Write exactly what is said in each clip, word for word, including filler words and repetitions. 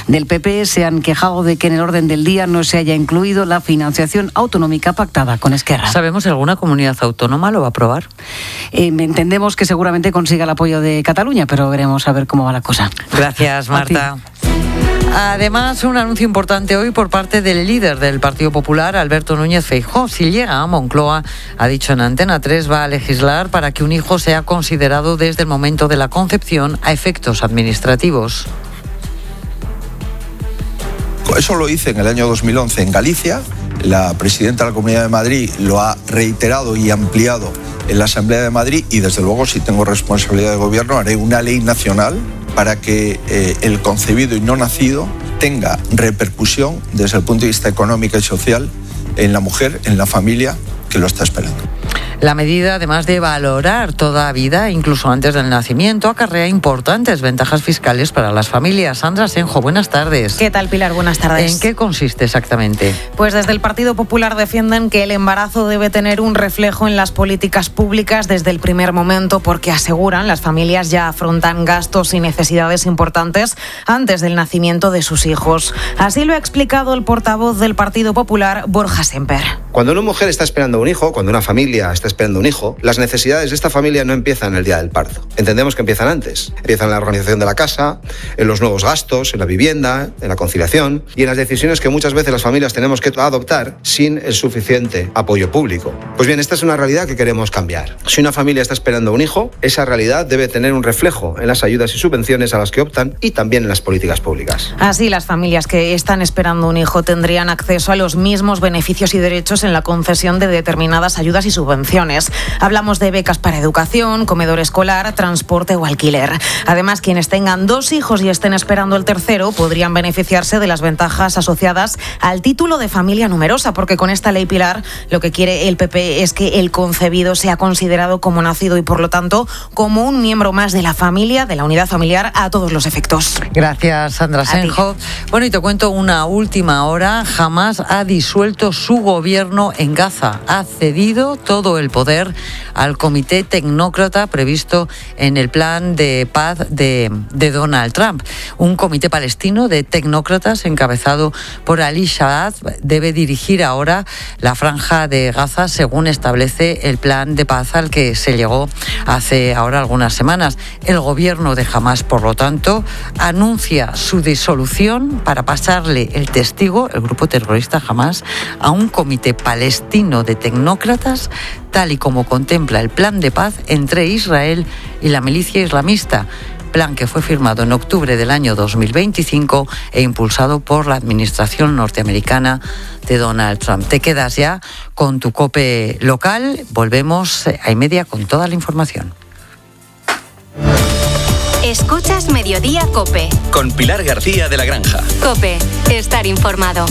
del P P se han quejado de que en el orden del día no se haya incluido la financiación autonómica pactada con Esquerra. ¿Sabemos si alguna comunidad autónoma lo va a aprobar? Eh, entendemos que seguramente consiga el apoyo de Cataluña, pero veremos a ver cómo va la cosa. Gracias, Marta. Además, un anuncio importante hoy por parte del líder del Partido Popular, Alberto Núñez Feijóo. Si llega a Moncloa, ha dicho en Antena tres, va a legislar para que un hijo sea considerado desde el momento de la concepción a efectos administrativos. Eso lo hice en el año dos mil once en Galicia. La presidenta de la Comunidad de Madrid lo ha reiterado y ampliado en la Asamblea de Madrid y, desde luego, si tengo responsabilidad de gobierno, haré una ley nacional para que eh, el concebido y no nacido tenga repercusión desde el punto de vista económico y social en la mujer, en la familia que lo está esperando. La medida, además de valorar toda vida, incluso antes del nacimiento, acarrea importantes ventajas fiscales para las familias. Sandra Senjo, buenas tardes. ¿Qué tal, Pilar? Buenas tardes. ¿En qué consiste exactamente? Pues desde el Partido Popular defienden que el embarazo debe tener un reflejo en las políticas públicas desde el primer momento, porque aseguran las familias ya afrontan gastos y necesidades importantes antes del nacimiento de sus hijos. Así lo ha explicado el portavoz del Partido Popular, Borja Semper. Cuando una mujer está esperando un hijo, cuando una familia está esperando un hijo, las necesidades de esta familia no empiezan el día del parto. Entendemos que empiezan antes. Empiezan en la organización de la casa, en los nuevos gastos, en la vivienda, en la conciliación y en las decisiones que muchas veces las familias tenemos que adoptar sin el suficiente apoyo público. Pues bien, esta es una realidad que queremos cambiar. Si una familia está esperando un hijo, esa realidad debe tener un reflejo en las ayudas y subvenciones a las que optan y también en las políticas públicas. Así, las familias que están esperando un hijo tendrían acceso a los mismos beneficios y derechos en la concesión de determinadas ayudas y subvenciones. Hablamos de becas para educación, comedor escolar, transporte o alquiler. Además, quienes tengan dos hijos y estén esperando el tercero podrían beneficiarse de las ventajas asociadas al título de familia numerosa, porque con esta ley, Pilar, lo que quiere el P P es que el concebido sea considerado como nacido y, por lo tanto, como un miembro más de la familia, de la unidad familiar, a todos los efectos. Gracias, Sandra Senjo. Bueno, y te cuento una última hora. Hamás ha disuelto su gobierno en Gaza. Ha cedido todo el poder al comité tecnócrata previsto en el plan de paz de, de Donald Trump. Un comité palestino de tecnócratas encabezado por Ali Shahad debe dirigir ahora la franja de Gaza según establece el plan de paz al que se llegó hace ahora algunas semanas. El gobierno de Hamás, por lo tanto, anuncia su disolución para pasarle el testigo, el grupo terrorista Hamás, a un comité palestino de tecnócratas, tal y como contempla el plan de paz entre Israel y la milicia islamista, plan que fue firmado en octubre del año dos mil veinticinco e impulsado por la administración norteamericana de Donald Trump. Te quedas ya con tu COPE local. Volvemos a y media con toda la información. Escuchas Mediodía COPE. Con Pilar García de la Granja. COPE, estar informado.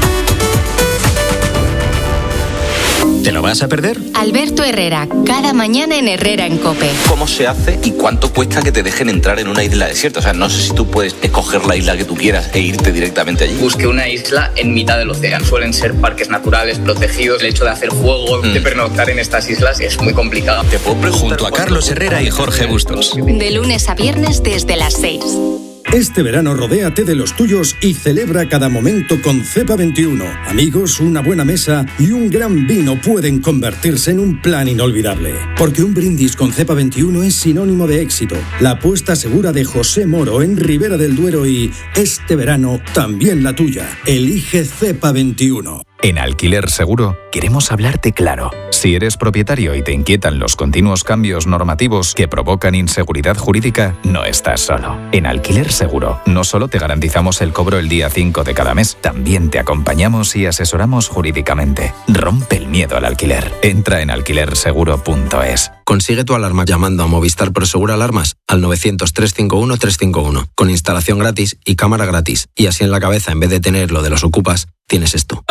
¿Te lo vas a perder? Alberto Herrera, cada mañana en Herrera en COPE. ¿Cómo se hace y cuánto cuesta que te dejen entrar en una isla desierta? O sea, no sé si tú puedes escoger la isla que tú quieras e irte directamente allí. Busqué una isla en mitad del océano. Suelen ser parques naturales protegidos. El hecho de hacer juego, mm. de pernoctar en estas islas es muy complicado. Te puedo preguntar. Junto a Carlos Herrera y Jorge Bustos. De lunes a viernes desde las seis. Este verano rodéate de los tuyos y celebra cada momento con Cepa veintiuno. Amigos, una buena mesa y un gran vino pueden convertirse en un plan inolvidable. Porque un brindis con Cepa veintiuno es sinónimo de éxito. La apuesta segura de José Moro en Ribera del Duero y este verano también la tuya. Elige Cepa veintiuno. En Alquiler Seguro queremos hablarte claro. Si eres propietario y te inquietan los continuos cambios normativos que provocan inseguridad jurídica, no estás solo. En Alquiler Seguro no solo te garantizamos el cobro el día cinco de cada mes, también te acompañamos y asesoramos jurídicamente. Rompe el miedo al alquiler. Entra en alquiler seguro punto es. Consigue tu alarma llamando a Movistar Prosegur Alarmas al novecientos, trescientos cincuenta y uno, trescientos cincuenta y uno, con instalación gratis y cámara gratis. Y así en la cabeza, en vez de tener lo de los ocupas, tienes esto.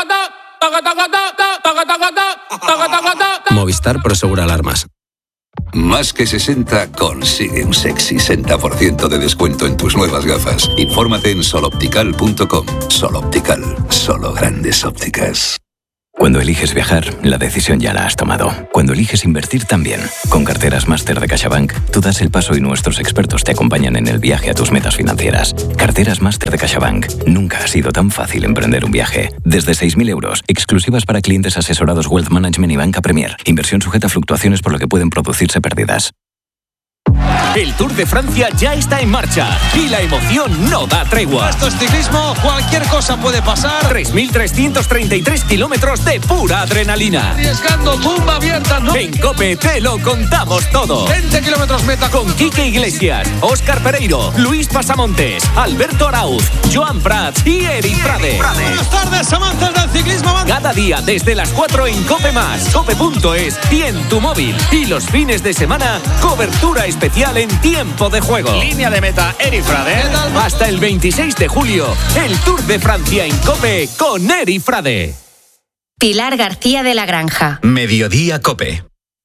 Movistar Prosegur Alarmas. Más que sesenta consigue un sexy sesenta por ciento de descuento en tus nuevas gafas. Infórmate en soloptical punto com. Soloptical, solo grandes ópticas. Cuando eliges viajar, la decisión ya la has tomado. Cuando eliges invertir también. Con Carteras Máster de CaixaBank, tú das el paso y nuestros expertos te acompañan en el viaje a tus metas financieras. Carteras Máster de CaixaBank. Nunca ha sido tan fácil emprender un viaje. Desde seis mil euros, exclusivas para clientes asesorados Wealth Management y Banca Premier. Inversión sujeta a fluctuaciones por lo que pueden producirse pérdidas. El Tour de Francia ya está en marcha y la emoción no da tregua. Esto es ciclismo, cualquier cosa puede pasar. tres mil trescientos treinta y tres kilómetros de pura adrenalina. Arriesgando, tumba abierta, no. En COPE te lo contamos todo. veinte kilómetros meta. Con Quique Iglesias, Óscar Pereiro, Luis Pasamontes, Alberto Arauz, Joan Prats y Eri Frade. Buenas tardes, amantes del ciclismo. Cada día desde las cuatro en COPE más, cope punto es y en tu móvil. Y los fines de semana, cobertura especial en tiempo de juego. Línea de meta, Eri Frade. Hasta el veintiséis de julio, el Tour de Francia en COPE con Eri Frade. Pilar García de la Granja. Mediodía COPE.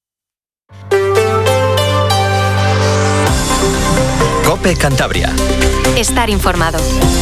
COPE Cantabria. Estar informado.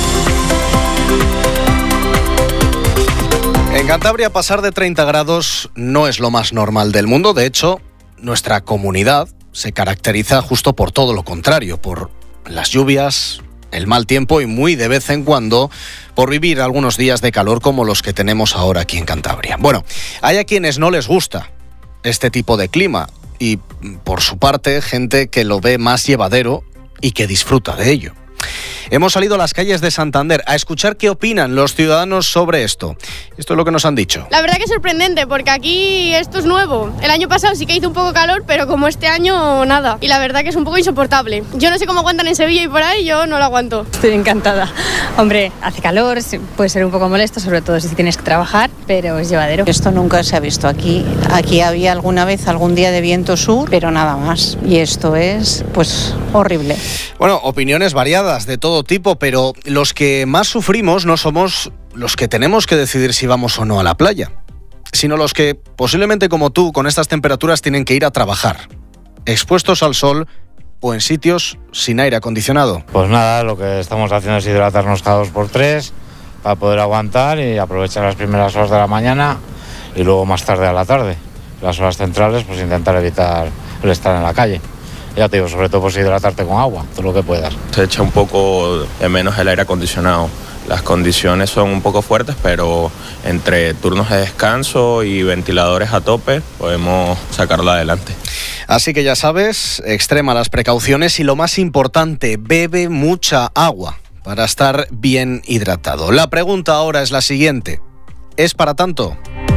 En Cantabria pasar de treinta grados no es lo más normal del mundo. De hecho, nuestra comunidad se caracteriza justo por todo lo contrario, por las lluvias, el mal tiempo y muy de vez en cuando por vivir algunos días de calor como los que tenemos ahora aquí en Cantabria. Bueno, hay a quienes no les gusta este tipo de clima y, por su parte, gente que lo ve más llevadero y que disfruta de ello. Hemos salido a las calles de Santander a escuchar qué opinan los ciudadanos sobre esto. Esto es lo que nos han dicho. La verdad que es sorprendente, porque aquí esto es nuevo. El año pasado sí que hizo un poco calor, pero como este año, nada. Y la verdad que es un poco insoportable. Yo no sé cómo aguantan en Sevilla y por ahí, yo no lo aguanto. Estoy encantada. Hombre, hace calor, puede ser un poco molesto, sobre todo si tienes que trabajar, pero es llevadero. Esto nunca se ha visto aquí. Aquí había alguna vez algún día de viento sur, pero nada más. Y esto es, pues, horrible. Bueno, opiniones variadas de todo tipo, pero los que más sufrimos no somos los que tenemos que decidir si vamos o no a la playa, sino los que, posiblemente como tú, con estas temperaturas tienen que ir a trabajar, expuestos al sol o en sitios sin aire acondicionado. Pues nada, lo que estamos haciendo es hidratarnos cada dos por tres para poder aguantar y aprovechar las primeras horas de la mañana y luego más tarde a la tarde. Las horas centrales, pues intentar evitar el estar en la calle. Ya te digo, sobre todo pues hidratarte con agua, todo lo que puedas. Se echa un poco de menos el aire acondicionado. Las condiciones son un poco fuertes, pero entre turnos de descanso y ventiladores a tope podemos sacarlo adelante. Así que ya sabes, extrema las precauciones y lo más importante, bebe mucha agua para estar bien hidratado. La pregunta ahora es la siguiente, ¿es para tanto?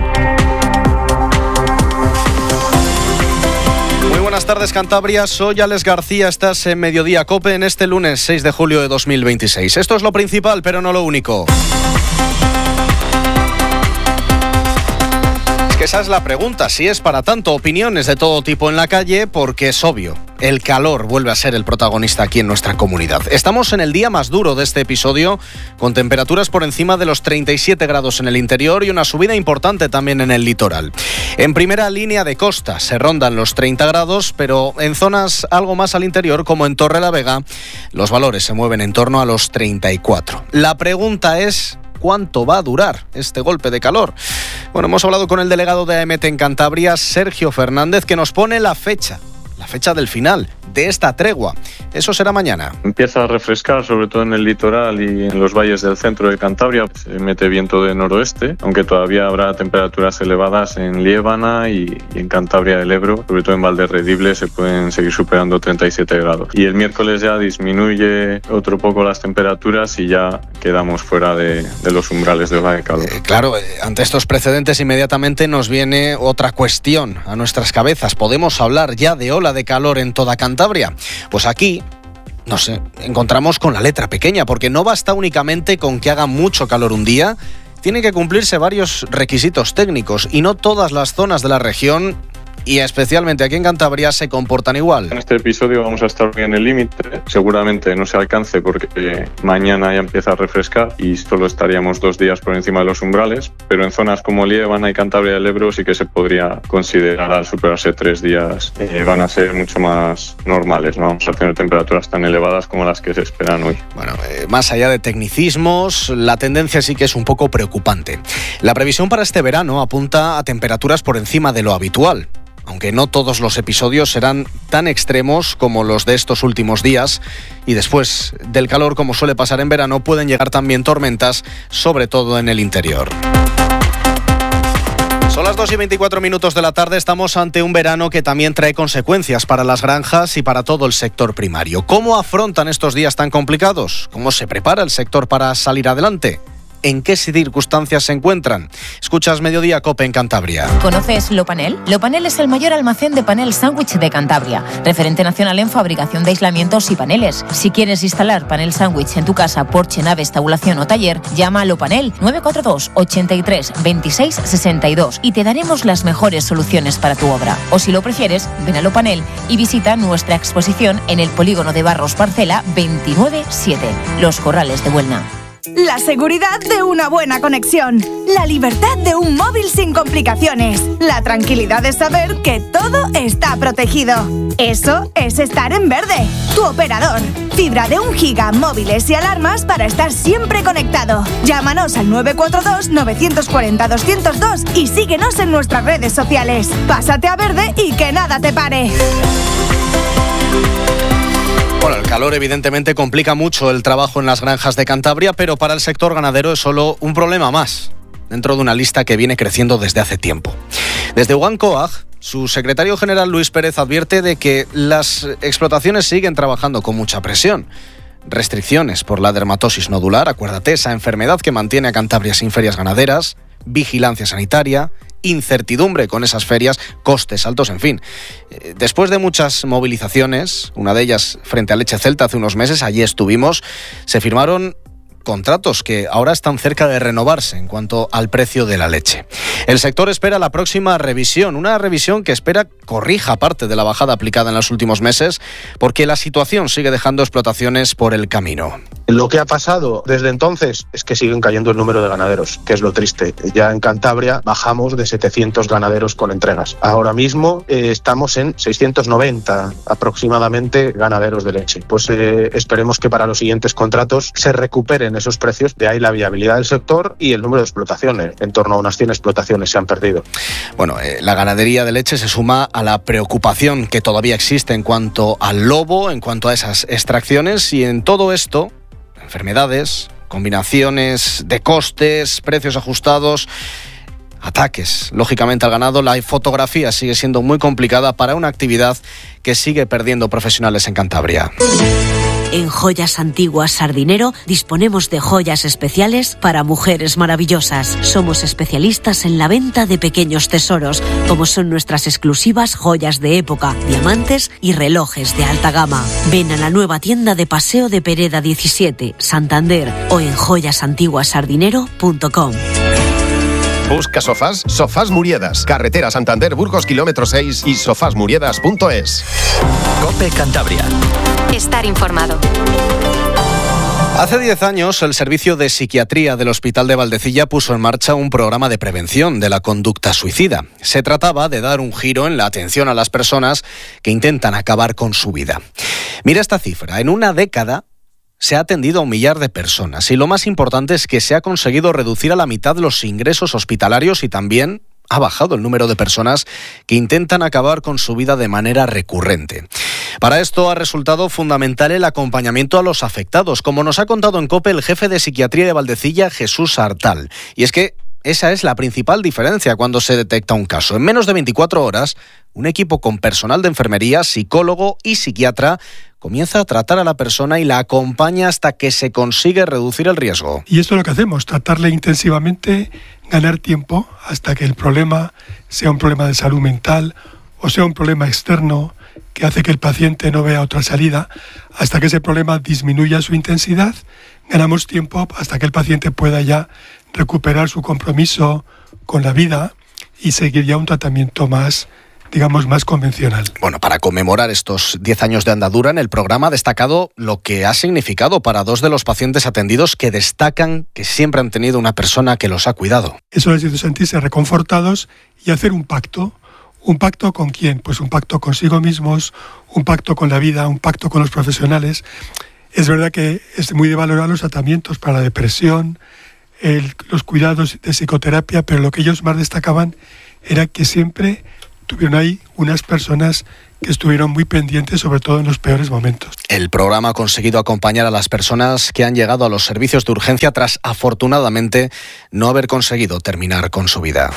Buenas tardes, Cantabria, soy Alex García, estás en Mediodía COPE en este lunes seis de julio de dos mil veintiséis. Esto es lo principal, pero no lo único. Es que esa es la pregunta, si es para tanto. Opiniones de todo tipo en la calle, porque es obvio, el calor vuelve a ser el protagonista aquí en nuestra comunidad. Estamos en el día más duro de este episodio, con temperaturas por encima de los treinta y siete grados en el interior y una subida importante también en el litoral. En primera línea de costa se rondan los treinta grados, pero en zonas algo más al interior, como en Torrelavega, los valores se mueven en torno a los treinta y cuatro. La pregunta es, ¿cuánto va a durar este golpe de calor? Bueno, hemos hablado con el delegado de A E M E T en Cantabria, Sergio Fernández, que nos pone la fecha. La fecha del final de esta tregua. Eso será mañana. Empieza a refrescar, sobre todo en el litoral y en los valles del centro de Cantabria. Se mete viento de noroeste, aunque todavía habrá temperaturas elevadas en Liébana y, y en Cantabria del Ebro. Sobre todo en Valderredible se pueden seguir superando treinta y siete grados. Y el miércoles ya disminuye otro poco las temperaturas y ya quedamos fuera de, de los umbrales de ola de calor. Eh, claro, eh, ante estos precedentes inmediatamente nos viene otra cuestión a nuestras cabezas. ¿Podemos hablar ya de ola de calor en toda Cantabria? Pues aquí, no sé, encontramos con la letra pequeña, porque no basta únicamente con que haga mucho calor un día, tienen que cumplirse varios requisitos técnicos y no todas las zonas de la región y especialmente aquí en Cantabria se comportan igual. En este episodio vamos a estar en el límite, seguramente no se alcance porque mañana ya empieza a refrescar y solo estaríamos dos días por encima de los umbrales, pero en zonas como Liébana y Cantabria del Ebro sí que se podría considerar al superarse tres días eh, van a ser mucho más normales, no vamos a tener temperaturas tan elevadas como las que se esperan hoy. Bueno, eh, más allá de tecnicismos, la tendencia sí que es un poco preocupante. La previsión para este verano apunta a temperaturas por encima de lo habitual, aunque no todos los episodios serán tan extremos como los de estos últimos días, y después del calor, como suele pasar en verano, pueden llegar también tormentas, sobre todo en el interior. Son las dos y veinticuatro minutos de la tarde, estamos ante un verano que también trae consecuencias para las granjas y para todo el sector primario. ¿Cómo afrontan estos días tan complicados? ¿Cómo se prepara el sector para salir adelante? ¿En qué circunstancias se encuentran? Escuchas Mediodía Cope en Cantabria. ¿Conoces Lopanel? Lopanel es el mayor almacén de panel sándwich de Cantabria, referente nacional en fabricación de aislamientos y paneles. Si quieres instalar panel sándwich en tu casa, porche, nave, estabulación o taller, llama a Lopanel nueve cuatro dos, ochenta y tres, veintiséis, sesenta y dos y te daremos las mejores soluciones para tu obra. O si lo prefieres, ven a Lopanel y visita nuestra exposición en el polígono de Barros Parcela veintinueve siete, Los Corrales de Buelna. La seguridad de una buena conexión, la libertad de un móvil sin complicaciones, la tranquilidad de saber que todo está protegido. Eso es estar en verde, tu operador. Fibra de un giga, móviles y alarmas para estar siempre conectado. Llámanos al nueve cuatro dos, nueve cuatro cero, dos cero dos y síguenos en nuestras redes sociales. Pásate a verde y que nada te pare. Bueno, el calor evidentemente complica mucho el trabajo en las granjas de Cantabria, pero para el sector ganadero es solo un problema más, dentro de una lista que viene creciendo desde hace tiempo. Desde Ugancoag, su secretario general Luis Pérez advierte de que las explotaciones siguen trabajando con mucha presión. Restricciones por la dermatosis nodular, acuérdate, esa enfermedad que mantiene a Cantabria sin ferias ganaderas, vigilancia sanitaria, incertidumbre con esas ferias, costes altos, en fin. Después de muchas movilizaciones, una de ellas frente a Leche Celta hace unos meses, allí estuvimos, se firmaron contratos que ahora están cerca de renovarse en cuanto al precio de la leche. El sector espera la próxima revisión, una revisión que espera corrija parte de la bajada aplicada en los últimos meses, porque la situación sigue dejando explotaciones por el camino. Lo que ha pasado desde entonces es que siguen cayendo el número de ganaderos, que es lo triste. Ya en Cantabria bajamos de setecientos ganaderos con entregas. Ahora mismo eh, estamos en seiscientos noventa aproximadamente ganaderos de leche. Pues eh, esperemos que para los siguientes contratos se recuperen esos precios, de ahí la viabilidad del sector y el número de explotaciones. En torno a unas cien explotaciones se han perdido. Bueno, eh, la ganadería de leche se suma a la preocupación que todavía existe en cuanto al lobo, en cuanto a esas extracciones, y en todo esto, enfermedades, combinaciones de costes, precios ajustados, ataques, lógicamente, al ganado. La fotografía sigue siendo muy complicada para una actividad que sigue perdiendo profesionales en Cantabria. En Joyas Antiguas Sardinero disponemos de joyas especiales para mujeres maravillosas. Somos especialistas en la venta de pequeños tesoros, como son nuestras exclusivas joyas de época, diamantes y relojes de alta gama. Ven a la nueva tienda de Paseo de Pereda diecisiete, Santander, o en joyas antiguas sardinero punto com. Busca sofás, Sofás Muriedas, carretera Santander Burgos kilómetro seis y sofás muriedas punto es. Cope Cantabria. Estar informado. Hace diez años, el Servicio de Psiquiatría del Hospital de Valdecilla puso en marcha un programa de prevención de la conducta suicida. Se trataba de dar un giro en la atención a las personas que intentan acabar con su vida. Mira esta cifra, en una década se ha atendido a un millar de personas y lo más importante es que se ha conseguido reducir a la mitad los ingresos hospitalarios y también ha bajado el número de personas que intentan acabar con su vida de manera recurrente. Para esto ha resultado fundamental el acompañamiento a los afectados, como nos ha contado en COPE el jefe de psiquiatría de Valdecilla, Jesús Artal. Y es que esa es la principal diferencia cuando se detecta un caso. En menos de veinticuatro horas, un equipo con personal de enfermería, psicólogo y psiquiatra comienza a tratar a la persona y la acompaña hasta que se consigue reducir el riesgo. Y esto es lo que hacemos, tratarle intensivamente, ganar tiempo hasta que el problema sea un problema de salud mental o sea un problema externo que hace que el paciente no vea otra salida, hasta que ese problema disminuya su intensidad. Ganamos tiempo hasta que el paciente pueda ya recuperar su compromiso con la vida y seguir ya un tratamiento más digamos, más convencional. Bueno, para conmemorar estos diez años de andadura, en el programa ha destacado lo que ha significado para dos de los pacientes atendidos que destacan que siempre han tenido una persona que los ha cuidado. Eso les hizo sentirse reconfortados y hacer un pacto. ¿Un pacto con quién? Pues un pacto consigo mismos, un pacto con la vida, un pacto con los profesionales. Es verdad que es muy de valorar los tratamientos para la depresión, el, los cuidados de psicoterapia, pero lo que ellos más destacaban era que siempre tuvieron ahí unas personas que estuvieron muy pendientes, sobre todo en los peores momentos. El programa ha conseguido acompañar a las personas que han llegado a los servicios de urgencia tras, afortunadamente, no haber conseguido terminar con su vida.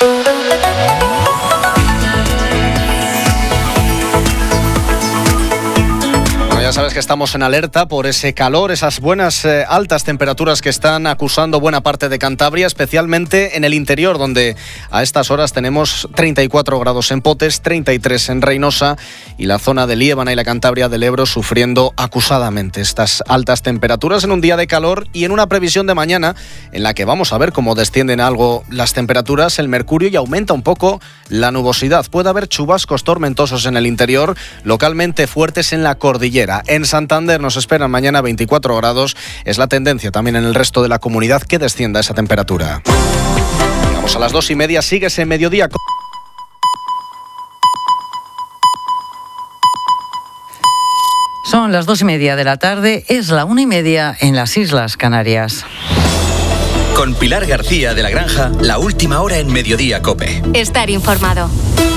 Ya sabes que estamos en alerta por ese calor, esas buenas eh, altas temperaturas que están acusando buena parte de Cantabria, especialmente en el interior, donde a estas horas tenemos treinta y cuatro grados en Potes, treinta y tres en Reynosa y la zona de Liébana y la Cantabria del Ebro sufriendo acusadamente estas altas temperaturas en un día de calor y en una previsión de mañana en la que vamos a ver cómo descienden algo las temperaturas, el mercurio y aumenta un poco la nubosidad. Puede haber chubascos tormentosos en el interior, localmente fuertes en la cordillera. En Santander nos esperan mañana veinticuatro grados. Es la tendencia también en el resto de la comunidad que descienda esa temperatura. Llegamos a las dos y media, sigue ese mediodía. Son las dos y media de la tarde, es la una y media en las Islas Canarias. Con Pilar García de la Granja, la última hora en Mediodía COPE. Estar informado.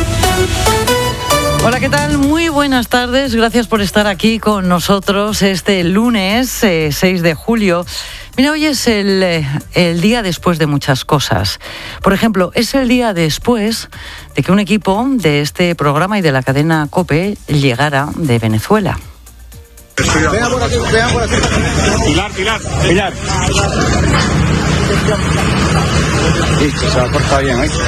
Hola, ¿qué tal? Muy buenas tardes. Gracias por estar aquí con nosotros este lunes eh, seis de julio. Mira, hoy es el, eh, el día después de muchas cosas. Por ejemplo, es el día después de que un equipo de este programa y de la cadena COPE llegara de Venezuela. Venga por aquí, venga por aquí. Pilar, Pilar, Pilar. Listo, se va a cortar bien, ¿eh?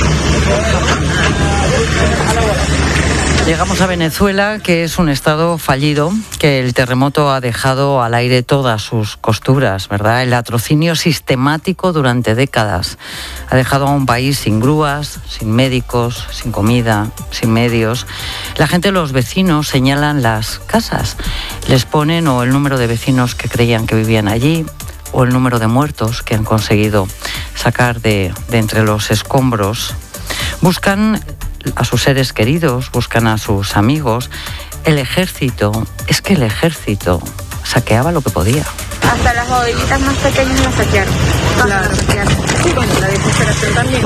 Llegamos a Venezuela, que es un estado fallido, que el terremoto ha dejado al aire todas sus costuras, ¿verdad? El latrocinio sistemático durante décadas ha dejado a un país sin grúas, sin médicos, sin comida, sin medios. La gente, los vecinos, señalan las casas. Les ponen o el número de vecinos que creían que vivían allí, o el número de muertos que han conseguido sacar de, de entre los escombros. Buscan a sus seres queridos, buscan a sus amigos. El ejército, es que el ejército saqueaba lo que podía. Hasta las bodeguitas más pequeñas las saquearon. Claro. Las saquearon. Sí, bueno, la desesperación también.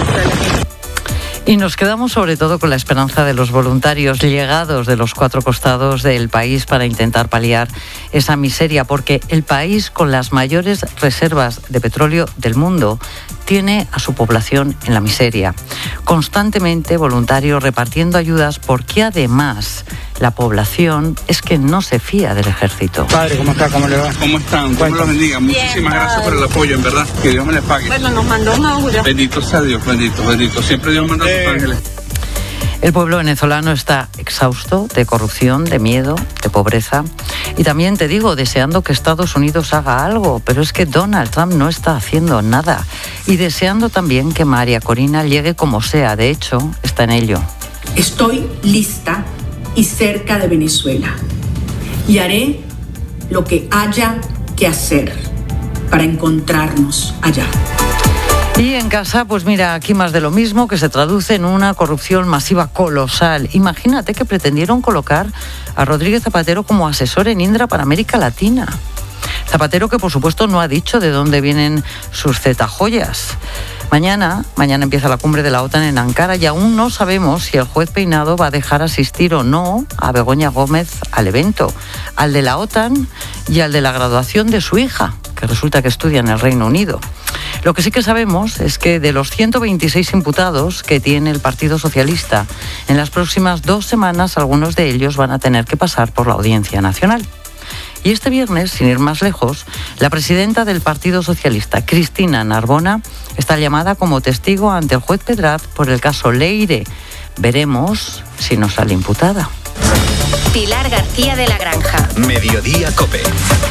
Y nos quedamos sobre todo con la esperanza de los voluntarios llegados de los cuatro costados del país para intentar paliar esa miseria, porque el país con las mayores reservas de petróleo del mundo tiene a su población en la miseria. Constantemente voluntarios repartiendo ayudas, porque además la población es que no se fía del ejército. Padre, ¿cómo está? ¿Cómo le va? ¿Cómo están? Dios me los bendiga. Muchísimas Bien, gracias por el apoyo, en verdad. Que Dios me les pague. Bueno, nos mandó un audio. Bendito sea Dios, bendito, bendito. Siempre Dios manda a sus ángeles. El pueblo venezolano está exhausto de corrupción, de miedo, de pobreza. Y también te digo, deseando que Estados Unidos haga algo, pero es que Donald Trump no está haciendo nada. Y deseando también que María Corina llegue como sea. De hecho, está en ello. Estoy lista y cerca de Venezuela. Y haré lo que haya que hacer para encontrarnos allá. Y en casa, pues mira, aquí más de lo mismo, que se traduce en una corrupción masiva colosal. Imagínate que pretendieron colocar a Rodríguez Zapatero como asesor en Indra para América Latina. Zapatero, que por supuesto no ha dicho de dónde vienen sus zetajoyas. Mañana, mañana empieza la cumbre de la OTAN en Ankara y aún no sabemos si el juez Peinado va a dejar asistir o no a Begoña Gómez al evento, al de la OTAN y al de la graduación de su hija, que resulta que estudia en el Reino Unido. Lo que sí que sabemos es que de los ciento veintiséis imputados que tiene el Partido Socialista, en las próximas dos semanas algunos de ellos van a tener que pasar por la Audiencia Nacional. Y este viernes, sin ir más lejos, la presidenta del Partido Socialista, Cristina Narbona, está llamada como testigo ante el juez Pedraz por el caso Leire. Veremos si no sale imputada. Pilar García de la Granja. Mediodía COPE.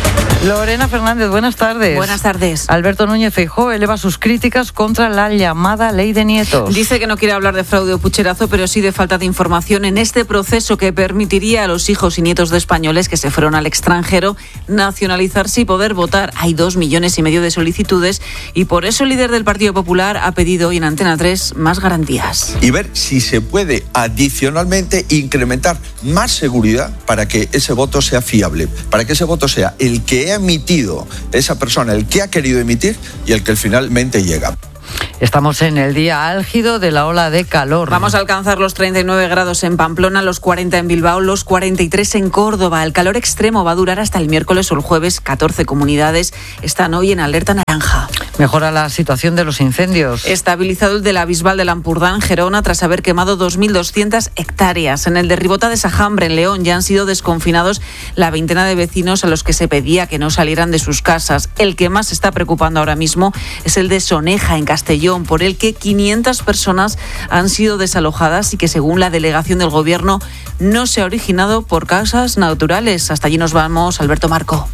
Lorena Fernández, buenas tardes. Buenas tardes. Alberto Núñez Feijóo eleva sus críticas contra la llamada ley de nietos. Dice que no quiere hablar de fraude o pucherazo, pero sí de falta de información en este proceso que permitiría a los hijos y nietos de españoles que se fueron al extranjero nacionalizarse y poder votar. Hay dos millones y medio de solicitudes y por eso el líder del Partido Popular ha pedido hoy en Antena tres más garantías. Y ver si se puede adicionalmente incrementar más seguridad para que ese voto sea fiable, para que ese voto sea el que ha emitido esa persona, el que ha querido emitir y el que finalmente llega. Estamos en el día álgido de la ola de calor. Vamos a alcanzar los treinta y nueve grados en Pamplona, los cuarenta en Bilbao, los cuarenta y tres en Córdoba. El calor extremo va a durar hasta el miércoles o el jueves. catorce comunidades están hoy en alerta naranja. Mejora la situación de los incendios. Estabilizado el de la Bisbal del Ampurdán, Gerona, tras haber quemado dos mil doscientas hectáreas. En el de Ribota de Sajambre, en León, ya han sido desconfinados la veintena de vecinos a los que se pedía que no salieran de sus casas. El que más está preocupando ahora mismo es el de Soneja, en Castellón, por el que quinientas personas han sido desalojadas y que, según la delegación del Gobierno, no se ha originado por causas naturales. Hasta allí nos vamos, Alberto Marco.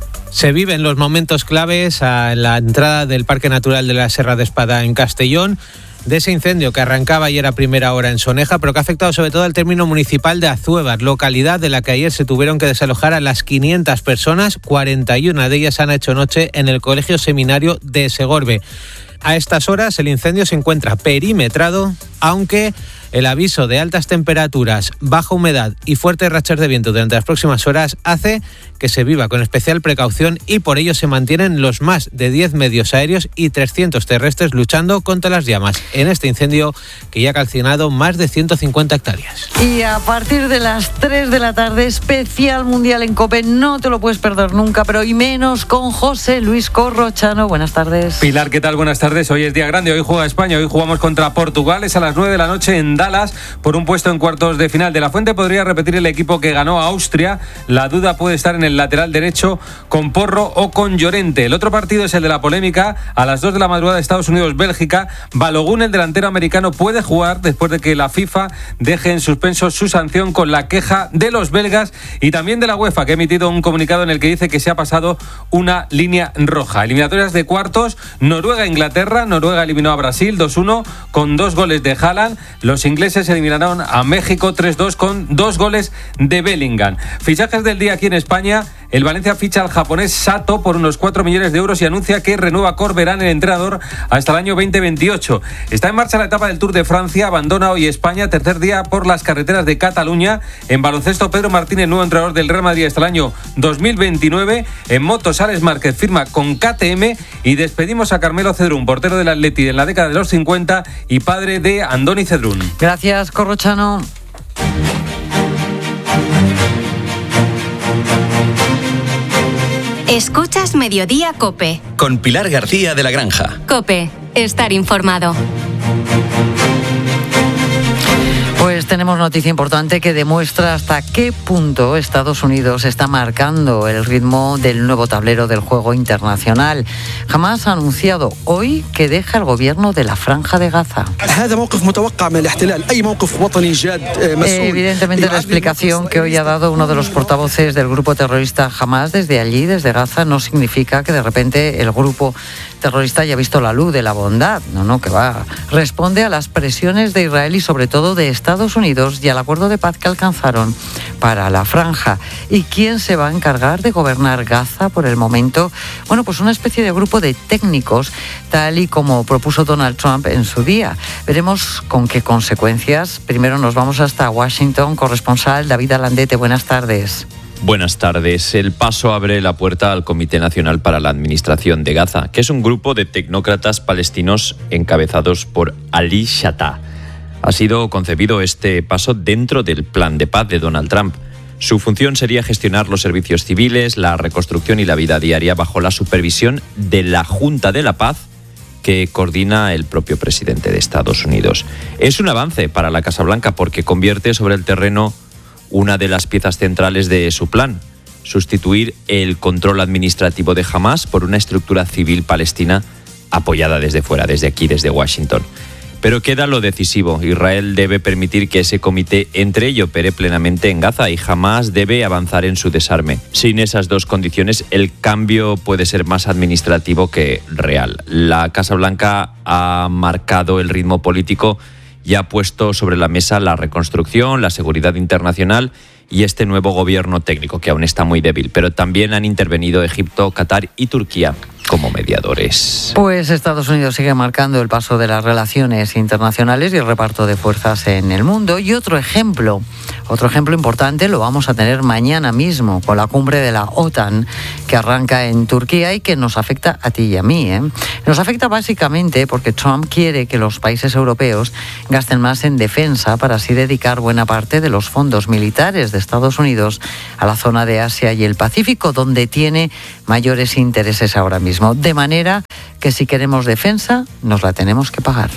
Se viven los momentos claves a la entrada del Parque Natural de la Serra de Espada en Castellón, de ese incendio que arrancaba ayer a primera hora en Soneja, pero que ha afectado sobre todo al término municipal de Azuévar, localidad de la que ayer se tuvieron que desalojar a las quinientas personas. cuarenta y una de ellas han hecho noche en el Colegio Seminario de Segorbe. A estas horas el incendio se encuentra perimetrado, aunque el aviso de altas temperaturas, baja humedad y fuertes rachas de viento durante las próximas horas hace que se viva con especial precaución y por ello se mantienen los más de diez medios aéreos y trescientos terrestres luchando contra las llamas en este incendio que ya ha calcinado más de ciento cincuenta hectáreas. Y a partir de las tres de la tarde, especial mundial en COPE, no te lo puedes perder nunca, pero y menos con José Luis Corrochano. Buenas tardes. Pilar, ¿qué tal? Buenas tardes. Hoy es día grande, hoy juega España, hoy jugamos contra Portugal, es a las nueve de la noche en Dallas por un puesto en cuartos de final. De la Fuente podría repetir el equipo que ganó a Austria. La duda puede estar en el lateral derecho con Porro o con Llorente. El otro partido es el de la polémica. A las dos de la madrugada, Estados Unidos-Bélgica. Balogun, el delantero americano, puede jugar después de que la FIFA deje en suspenso su sanción con la queja de los belgas y también de la UEFA, que ha emitido un comunicado en el que dice que se ha pasado una línea roja. Eliminatorias de cuartos, Noruega-Inglaterra. Noruega eliminó a Brasil dos uno con dos goles de Haaland. Los ingleses eliminaron a México tres dos con dos goles de Bellingham. Fichajes del día aquí en España. El Valencia ficha al japonés Sato por unos cuatro millones de euros y anuncia que renueva Corberán, el entrenador, hasta el año veinte veintiocho. Está en marcha la etapa del Tour de Francia. Abandona hoy España, tercer día por las carreteras de Cataluña. En baloncesto, Pedro Martínez, nuevo entrenador del Real Madrid hasta el año dos mil veintinueve. En motos, Alex Márquez firma con K T M. Y despedimos a Carmelo Cedrún, portero del Atleti en la década de los cincuenta y padre de Andoni Cedrún. Gracias, Corrochano. Escuchas Mediodía COPE. Con Pilar García de la Granja. COPE, estar informado. Pues tenemos noticia importante que demuestra hasta qué punto Estados Unidos está marcando el ritmo del nuevo tablero del juego internacional. Hamás ha anunciado hoy que deja el gobierno de la Franja de Gaza. Evidentemente la explicación que hoy ha dado uno de los portavoces del grupo terrorista Hamás desde allí, desde Gaza, no significa que de repente el grupo terrorista haya visto la luz de la bondad. No, no, que va. Responde a las presiones de Israel y sobre todo de Estados Unidos y al acuerdo de paz que alcanzaron para la franja. ¿Y quién se va a encargar de gobernar Gaza por el momento? Bueno, pues una especie de grupo de técnicos, tal y como propuso Donald Trump en su día. Veremos con qué consecuencias. Primero nos vamos hasta Washington. Corresponsal David Alandete, buenas tardes. Buenas tardes. El paso abre la puerta al Comité Nacional para la Administración de Gaza, que es un grupo de tecnócratas palestinos encabezados por Ali Shattah. Ha sido concebido este paso dentro del plan de paz de Donald Trump. Su función sería gestionar los servicios civiles, la reconstrucción y la vida diaria bajo la supervisión de la Junta de la Paz, que coordina el propio presidente de Estados Unidos. Es un avance para la Casa Blanca porque convierte sobre el terreno una de las piezas centrales de su plan: sustituir el control administrativo de Hamás por una estructura civil palestina apoyada desde fuera, desde aquí, desde Washington. Pero queda lo decisivo. Israel debe permitir que ese comité entre y opere plenamente en Gaza y jamás debe avanzar en su desarme. Sin esas dos condiciones, el cambio puede ser más administrativo que real. La Casa Blanca ha marcado el ritmo político y ha puesto sobre la mesa la reconstrucción, la seguridad internacional y este nuevo gobierno técnico, que aún está muy débil. Pero también han intervenido Egipto, Qatar y Turquía como mediadores. Pues Estados Unidos sigue marcando el paso de las relaciones internacionales y el reparto de fuerzas en el mundo. Y otro ejemplo, otro ejemplo importante lo vamos a tener mañana mismo con la cumbre de la OTAN que arranca en Turquía y que nos afecta a ti y a mí, ¿eh? Nos afecta básicamente porque Trump quiere que los países europeos gasten más en defensa para así dedicar buena parte de los fondos militares de Estados Unidos a la zona de Asia y el Pacífico, donde tiene mayores intereses ahora mismo. De manera que si queremos defensa, nos la tenemos que pagar.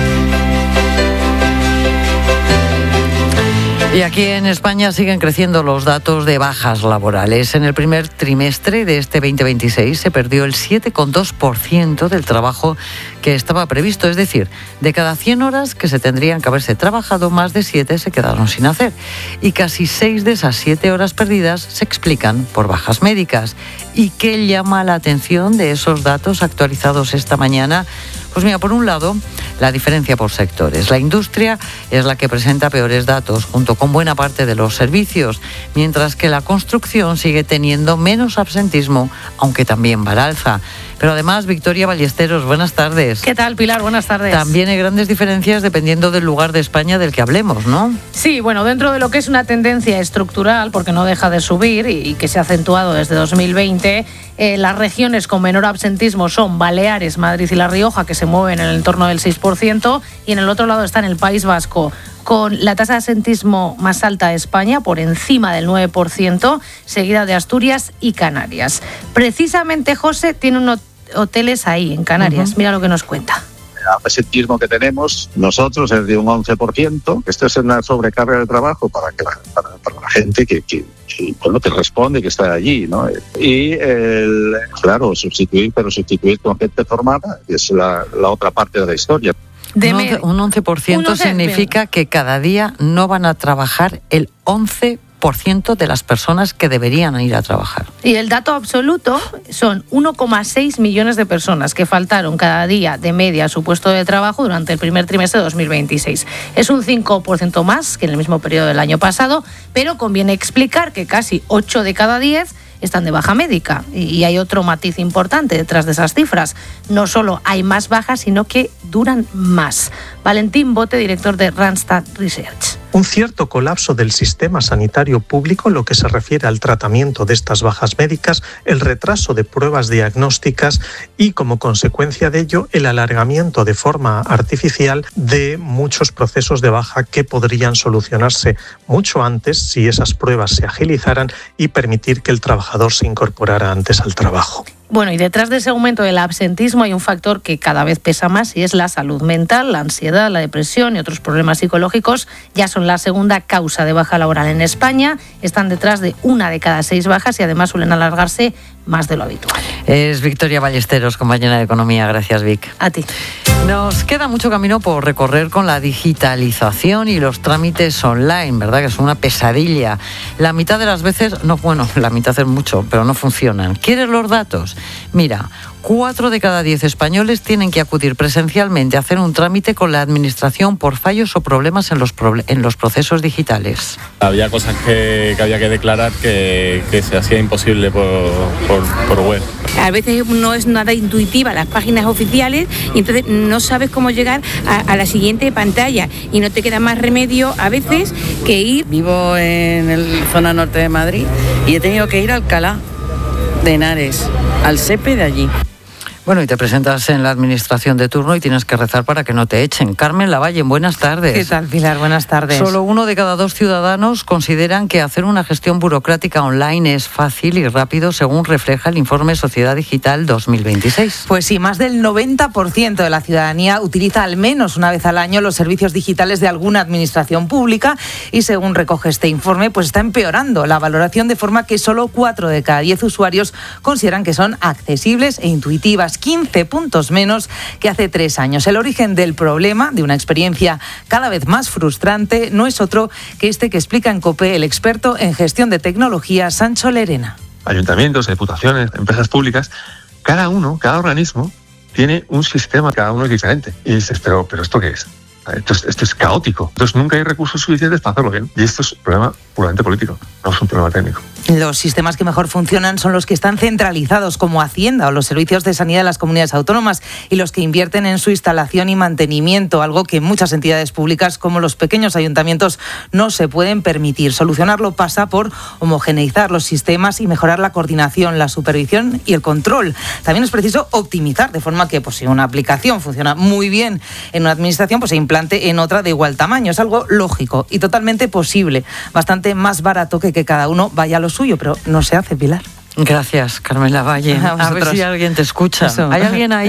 Y aquí en España siguen creciendo los datos de bajas laborales. En el primer trimestre de este veinte veintiséis se perdió el siete coma dos por ciento del trabajo que estaba previsto. Es decir, de cada cien horas que se tendrían que haberse trabajado, más de siete se quedaron sin hacer. Y casi seis de esas siete horas perdidas se explican por bajas médicas. ¿Y qué llama la atención de esos datos actualizados esta mañana? Pues mira, por un lado, la diferencia por sectores. La industria es la que presenta peores datos, junto con buena parte de los servicios, mientras que la construcción sigue teniendo menos absentismo, aunque también va al alza. Pero además, Victoria Ballesteros, buenas tardes. ¿Qué tal, Pilar? Buenas tardes. También hay grandes diferencias dependiendo del lugar de España del que hablemos, ¿no? Sí, bueno, dentro de lo que es una tendencia estructural, porque no deja de subir y que se ha acentuado desde dos mil veinte, eh, las regiones con menor absentismo son Baleares, Madrid y La Rioja, que se mueven en el entorno del seis por ciento, y en el otro lado está en el País Vasco, con la tasa de absentismo más alta de España, por encima del nueve por ciento, seguida de Asturias y Canarias. Precisamente, José, tiene unos hoteles ahí, en Canarias. Uh-huh. Mira lo que nos cuenta. El absentismo que tenemos nosotros es de un once por ciento. Esto es una sobrecarga de trabajo para, que la, para, para la gente que, que, que, bueno, que responde, que está allí, ¿no? Y, el, claro, sustituir, pero sustituir con gente formada, que es la, la otra parte de la historia. Un once, un once por ciento significa que cada día no van a trabajar el once por ciento de las personas que deberían ir a trabajar. Y el dato absoluto son uno coma seis millones de personas que faltaron cada día de media a su puesto de trabajo durante el primer trimestre de dos mil veintiséis. Es un cinco por ciento más que en el mismo periodo del año pasado, pero conviene explicar que casi ocho de cada diez están de baja médica. Y hay otro matiz importante detrás de esas cifras. No solo hay más bajas, sino que duran más. Valentín Bote, director de Randstad Research. Un cierto colapso del sistema sanitario público en lo que se refiere al tratamiento de estas bajas médicas, el retraso de pruebas diagnósticas y, como consecuencia de ello, el alargamiento de forma artificial de muchos procesos de baja que podrían solucionarse mucho antes si esas pruebas se agilizaran y permitir que el trabajador se incorporara antes al trabajo. Bueno, y detrás de ese aumento del absentismo hay un factor que cada vez pesa más y es la salud mental, la ansiedad, la depresión y otros problemas psicológicos. Ya son la segunda causa de baja laboral en España. Están detrás de una de cada seis bajas y además suelen alargarse más de lo habitual. Es Victoria Ballesteros, compañera de Economía. Gracias, Vic. A ti. Nos queda mucho camino por recorrer con la digitalización y los trámites online, ¿verdad? Que es una pesadilla. La mitad de las veces, no, bueno, la mitad es mucho, pero no funcionan. ¿Quieres los datos? Mira, cuatro de cada diez españoles tienen que acudir presencialmente a hacer un trámite con la administración por fallos o problemas en los, proble- en los procesos digitales. Había cosas que, que había que declarar que, que se hacía imposible por, por, por web. A veces no es nada intuitiva las páginas oficiales y entonces no sabes cómo llegar a, a la siguiente pantalla y no te queda más remedio a veces que ir. Vivo en la zona norte de Madrid y he tenido que ir a Alcalá de Henares, al SEPE de allí. Bueno, y te presentas en la administración de turno y tienes que rezar para que no te echen. Carmen Lavalle, buenas tardes. ¿Qué tal, Pilar? Buenas tardes. Solo uno de cada dos ciudadanos consideran que hacer una gestión burocrática online es fácil y rápido, según refleja el informe Sociedad Digital dos mil veintiséis. Pues sí, más del noventa por ciento de la ciudadanía utiliza al menos una vez al año los servicios digitales de alguna administración pública y, según recoge este informe, pues está empeorando la valoración, de forma que solo cuatro de cada diez usuarios consideran que son accesibles e intuitivas. apenas quince puntos menos que hace tres años. El origen del problema, de una experiencia cada vez más frustrante, no es otro que este que explica en COPE el experto en gestión de tecnología, Sancho Lerena. Ayuntamientos, diputaciones, empresas públicas, cada uno, cada organismo tiene un sistema, cada uno es diferente. Y dices, pero, pero ¿esto qué es? Esto es, esto es caótico. Entonces nunca hay recursos suficientes para hacerlo bien. Y esto es un problema puramente político, no es un problema técnico. Los sistemas que mejor funcionan son los que están centralizados, como Hacienda o los servicios de sanidad de las comunidades autónomas, y los que invierten en su instalación y mantenimiento, algo que muchas entidades públicas, como los pequeños ayuntamientos, no se pueden permitir. Solucionarlo pasa por homogeneizar los sistemas y mejorar la coordinación, la supervisión y el control. También es preciso optimizar, de forma que pues, si una aplicación funciona muy bien en una administración, pues se implante en otra de igual tamaño. Es algo lógico y totalmente posible, bastante más barato que que cada uno vaya a lo suyo, pero no se hace, Pilar. Gracias, Carmen Lavalle. A, a ver si alguien te escucha. Eso. ¿Hay alguien ahí?